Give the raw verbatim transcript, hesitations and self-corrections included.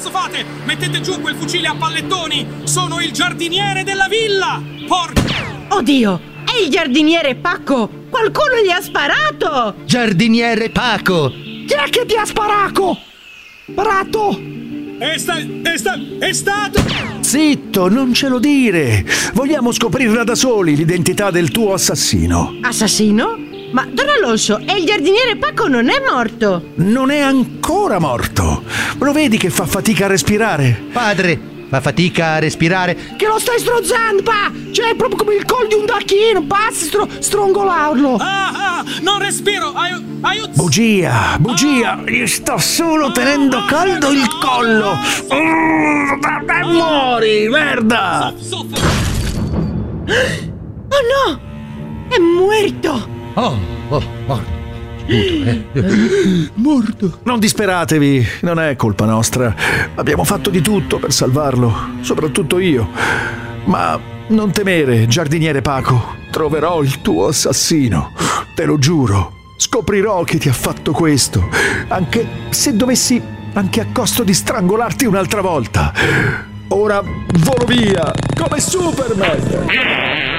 cazzo fate? Mettete giù quel fucile a pallettoni! Sono il giardiniere della villa! Porca... Oddio, è il giardiniere Paco! Qualcuno gli ha sparato! Giardiniere Paco! Chi è che ti ha sparato? Sparato? È, sta... è, sta... è stato... Zitto, non ce lo dire! Vogliamo scoprirla da soli l'identità del tuo assassino. Assassino? Ma Don Alonso, e il giardiniere Paco non è morto? Non è ancora morto. Lo vedi che fa fatica a respirare? Padre, fa fatica a respirare. Che lo stai strozzando, pa! Cioè, è proprio come il collo di un dacchino. Basta stro- strongolarlo. Ah, ah, non respiro! Aiu... aiuto! Bugia, bugia. Gli sto solo tenendo caldo il collo. E muori, merda! Soffo! Oh no! È muerto! Oh, oh, morto. Scudo, eh. Morto. Non disperatevi, non è colpa nostra. Abbiamo fatto di tutto per salvarlo, soprattutto io. Ma non temere, giardiniere Paco. Troverò il tuo assassino, te lo giuro. Scoprirò chi ti ha fatto questo, anche se dovessi, anche a costo di strangolarti un'altra volta. Ora volo via, come Superman.